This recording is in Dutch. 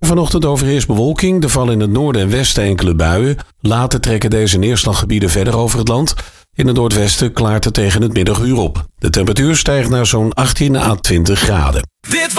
Vanochtend overheerst bewolking. Er vallen in het noorden en westen enkele buien. Later trekken deze neerslaggebieden verder over het land. In het noordwesten klaart het tegen het middaguur op. De temperatuur stijgt naar zo'n 18 à 20 graden.